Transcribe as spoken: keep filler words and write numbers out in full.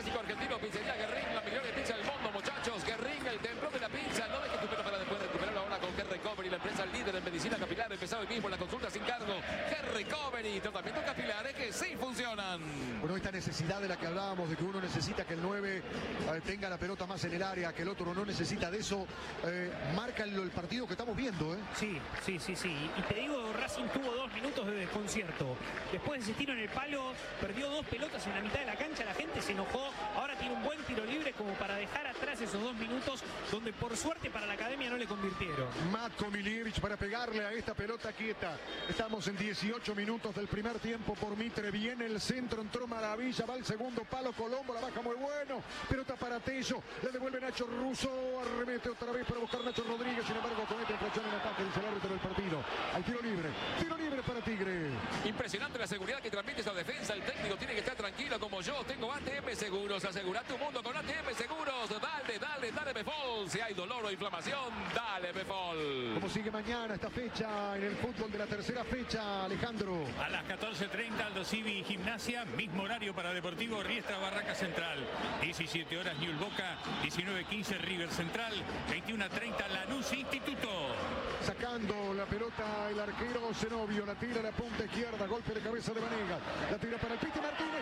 clásico argentino, Pizzería Guerrín, la mejor pizza del mundo, muchachos. Guerrín, el templo de la pizza. No dejes tu pelo para después recuperarlo ahora con Hair Recovery, la empresa líder en medicina capilar. Empezado hoy mismo la consulta sin cargo. Hair Recovery, tratamientos capilares que sí funcionan. Bueno, esta necesidad de la que hablábamos, de que uno necesita que el nueve eh, tenga la pelota más en el área, que el otro no necesita de eso, eh, marca el, el partido que estamos viendo, ¿eh? Sí, sí, sí, sí. Y te digo, Racing tuvo dos minutos de desconcierto. Después de ese tiro en el palo, perdió dos pelotas en la mitad de la cancha, la gente se enojó. Ahora tiene un buen tiro libre como para dejar atrás esos dos minutos donde por suerte para la academia no le convirtieron. Matko Milivic para pegarle a esta pelota quieta. Estamos en dieciocho minutos del primer tiempo por Mitre. Viene el centro, entró Maravilla, va al segundo palo, Colombo, la baja muy bueno. Pelota para Tello, le devuelve Nacho Russo, arremete otra vez para buscar Nacho Rodríguez, sin embargo comete infracción en ataque, dice el árbitro del partido. Hay tiro libre, tiro libre para Tigre. Impresionante la seguridad que transmite esa defensa. El técnico tiene que estar tranquilo como yo. Tengo A T M Seguros. Asegura tu mundo con A T M Seguros. Dale, dale, dale Befol. Si hay dolor o inflamación, dale Befol. ¿Cómo sigue mañana esta fecha en el fútbol de la tercera fecha, Alejandro? A las catorce treinta, Aldo Civi Gimnasia. Mismo horario para Deportivo Riestra Barraca Central. diecisiete horas Newell's Boca. diecinueve quince River Central. veintiuno treinta Lanús Instituto. Sacando la pelota el arquero Zenobio. La tira a la punta izquierda. Golpe de cabeza de Vanegas. La tira para el Piti Martínez.